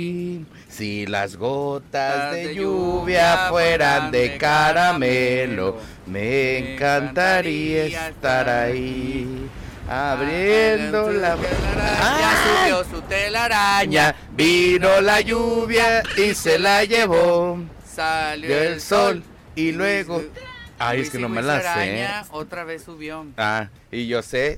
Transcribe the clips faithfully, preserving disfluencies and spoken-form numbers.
Si las gotas de lluvia fueran de caramelo, me encantaría estar ahí, abriendo la... Ya subió su telaraña, vino la lluvia y se la llevó, salió el sol y luego... Ay, es que no me la sé. Otra vez subió. Ah, y yo sé...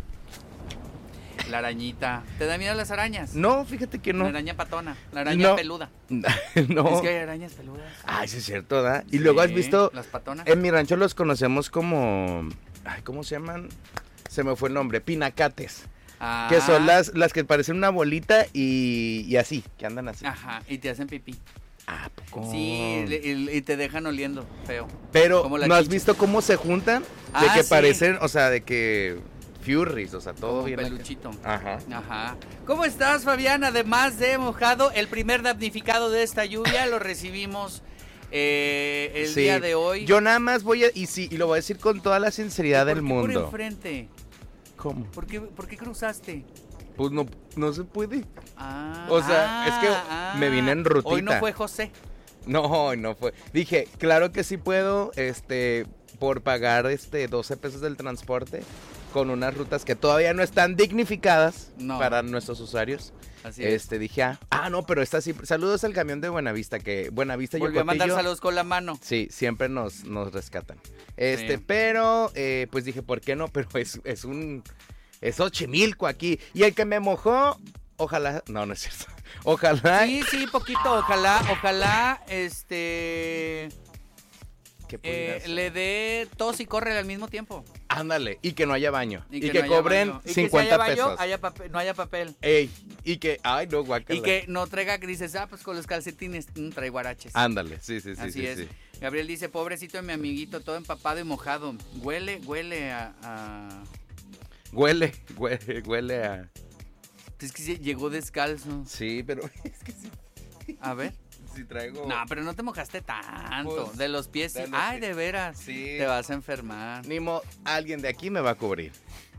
La arañita. ¿Te da miedo las arañas? No, fíjate que no. La araña patona, la araña no. peluda. No. Es que hay arañas peludas. Ay, sí es cierto, ¿verdad? Sí, y luego has visto... las patonas. En mi rancho los conocemos como... Ay, ¿cómo se llaman? Se me fue el nombre. Pinacates. Ah. Que son las, las que parecen una bolita y, y así, que andan así. Ajá, y te hacen pipí. Ah, poco. Sí, y, y te dejan oliendo feo. Pero, ¿no chicha. has visto cómo se juntan? De Ah, que sí. parecen, o sea, de que... Furries, o sea, todo Como bien. peluchito. Ajá. Ajá. ¿Cómo estás, Fabián? Además de mojado, el primer damnificado de esta lluvia lo recibimos eh, el Sí. día de hoy. Yo nada más voy a... Y sí, y lo voy a decir con toda la sinceridad del ¿Por qué mundo. por enfrente? ¿Cómo? ¿Por qué, por qué cruzaste? Pues no, no se puede. Ah, O sea, ah, es que ah. me vine en rutita. Hoy no fue José. No, hoy no fue. Dije, claro que sí puedo, este, por pagar, este, doce pesos del transporte, con unas rutas que todavía no están dignificadas No. para nuestros usuarios. Así es. Este, dije, ah, ah, no, pero está sí. Saludos al camión de Buenavista, que Buenavista y Volvió a mandar Yocotillo, saludos con la mano. sí, siempre nos, nos rescatan. Este, Sí. pero, eh, pues dije, ¿por qué no? Pero es, es un, es Xochimilco aquí. Y el que me mojó, ojalá, no, no es cierto. Ojalá. Sí, sí, poquito. Ojalá, ojalá, este... que pudiera Eh, ser. le dé tos y corre al mismo tiempo. Ándale, y que no haya baño. Y, que, no haya cobren baño. Y que si cincuenta haya baño, pesos. haya papel, no haya papel. Ey, y que, ay, no, guácala. Y que no traiga, que dices, ah, pues con los calcetines, mm, trae guaraches. Ándale, sí, sí, sí. Así sí, es. sí. Gabriel dice, pobrecito de mi amiguito, todo empapado y mojado. Huele, huele a... a... Huele, huele, huele a... Es que sí, llegó descalzo. Sí, pero es que sí, A ver. sí traigo... No, pero no te mojaste tanto. Pues, de los pies, sí. de los Ay, pies. de veras. Sí. Te vas a enfermar. Ni mo, alguien de aquí me va a cubrir.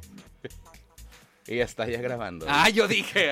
Y ya está ya grabando. Ah, yo dije.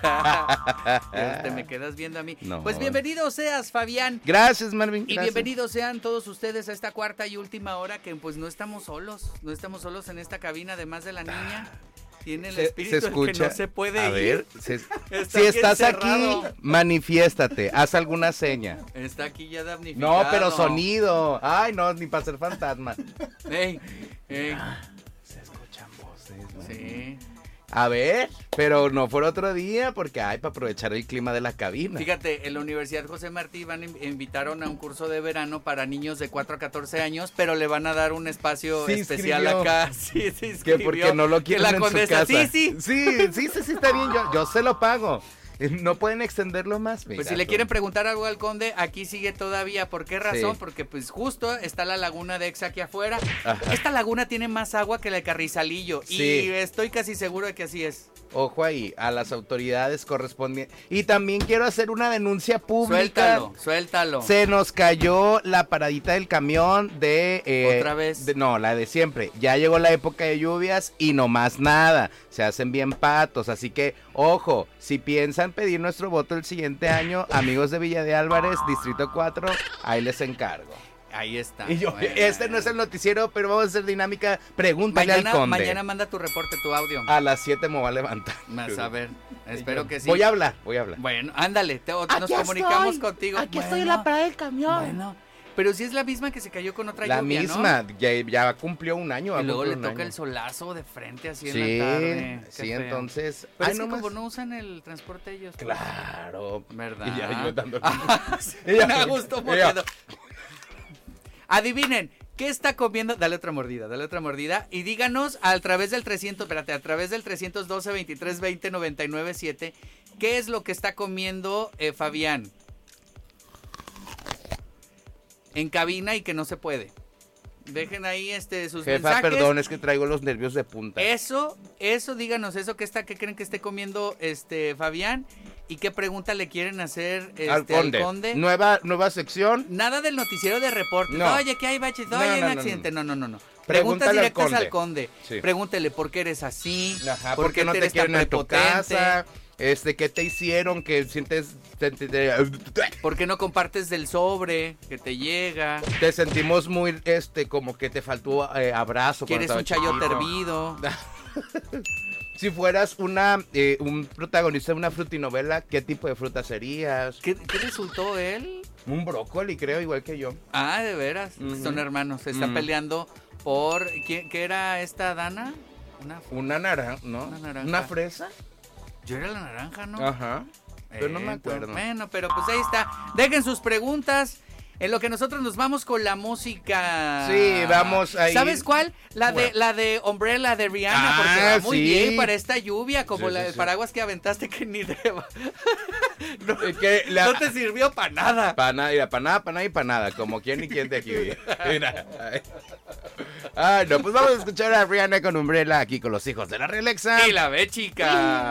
Te me quedas viendo a mí. No. Pues bienvenido seas, Fabián. Gracias, Marvin. Y gracias. bienvenidos sean todos ustedes a esta cuarta y última hora que pues no estamos solos, no estamos solos en esta cabina, además de la niña. Tiene el Se, espíritu se del escucha. que no se puede a ir. ver, se- Está si aquí estás encerrado. aquí, manifiéstate, haz alguna seña. Está aquí ya damnificado. No, pero sonido. Ay, no, ni para ser fantasma. Ey, ey. Se escuchan voces, ¿no? Sí. A ver, pero no fue otro día porque hay para aprovechar el clima de la cabina. Fíjate, en la Universidad José Martí van, invitaron a un curso de verano para niños de cuatro a catorce años, pero le van a dar un espacio Se especial inscribió. acá. Sí, sí, Que porque no lo quieren la en su Condesa, casa. sí, sí. Sí, sí, sí, sí, está bien, yo, yo se lo pago. No pueden extenderlo más. Pues mira, si le tú. quieren preguntar algo al conde, aquí sigue todavía. ¿Por qué razón? Sí. Porque pues justo está la laguna de Exa aquí afuera. Ajá. Esta laguna tiene más agua que la de Carrizalillo. Sí. Y estoy casi seguro de que así es. Ojo ahí, a las autoridades correspondientes. Y también quiero hacer una denuncia pública. Suéltalo, suéltalo. Se nos cayó la paradita del camión de... eh, ¿Otra vez? de- no, la de siempre. Ya llegó la época de lluvias y no más nada. Se hacen bien patos. Así que, ojo, si piensan pedir nuestro voto el siguiente año, amigos de Villa de Álvarez, Distrito cuatro, ahí les encargo. Ahí está. Y yo, Bueno. este no es el noticiero, pero vamos a hacer dinámica. Pregúntale Mañana, al conde. mañana manda tu reporte, tu audio. A las siete me voy a levantar. Vas a ver, espero que sí. Voy a hablar, voy a hablar. Bueno, ándale, te, nos Aquí comunicamos estoy, contigo. Aquí estoy Bueno, en la parada del camión. Bueno, pero si es la misma que se cayó con otra La lluvia, misma, ¿no? ya, ya cumplió un año. va a Y luego le cumplir un toca año. el solazo de frente así Sí, en la tarde. Qué sí, feo. entonces. Pero ay, es que nomás. como no usan el transporte ellos. pues, Claro. ¿verdad? Y ya yo dando. Ah, sí, Ella- me gusto ella- moliendo. Adivinen, ¿qué está comiendo? Dale otra mordida, dale otra mordida. Y díganos a través del trescientos, espérate, a través del trescientos doce, veintitrés, veinte, noventa y nueve, siete, ¿qué es lo que está comiendo eh, Fabián? En cabina y que no se puede. Dejen ahí este sus Jefa, mensajes. perdón, es que traigo los nervios de punta. Eso, eso, díganos eso, ¿qué está, qué creen que esté comiendo este Fabián? ¿Y qué pregunta le quieren hacer este, al, conde. al conde? Nueva, nueva sección. Nada del noticiero de reportes. No. Oye, ¿qué hay baches? No, Oye, hay no, un no, accidente. No, no, no, no. Preguntas Pregúntale al directas conde. al conde. Sí. Pregúntele por qué eres así. Ajá, por ¿por qué no te eres tan quieren en tu prepotente. casa? Este, ¿qué te hicieron? Que sientes... Te, te, te, ¿Por qué no compartes del sobre que te llega? te sentimos muy, este, como que te faltó eh, abrazo. ¿Quieres un chayote hervido? Si fueras una eh, un protagonista de una frutinovela, ¿qué tipo de fruta serías? ¿Qué, qué resultó él? Un brócoli, creo, igual que yo. Ah, de veras. Uh-huh. Son hermanos. Se están Uh-huh. peleando por... ¿Qué, qué era esta Dana? Una, Una naranja, ¿no? Una naranja. ¿Una fresa? Yo era la naranja, ¿no? Ajá. Pero no me acuerdo. Bueno, pero pues ahí está. Dejen sus preguntas. En lo que nosotros nos vamos con la música. Sí, vamos ahí. ¿Sabes cuál? La de Bueno. la de Umbrella de Rihanna, Ah, porque va muy sí. bien para esta lluvia, como Sí, la, sí, el sí. paraguas que aventaste que ni de... no, Es que la- no te sirvió para nada. Para nada, mira, para nada, para nada y para nada. Como quien ni quien de aquí. Mira. Ay, no, pues vamos a escuchar a Rihanna con Umbrella aquí con los hijos de la Realexa. Y la ve, chica.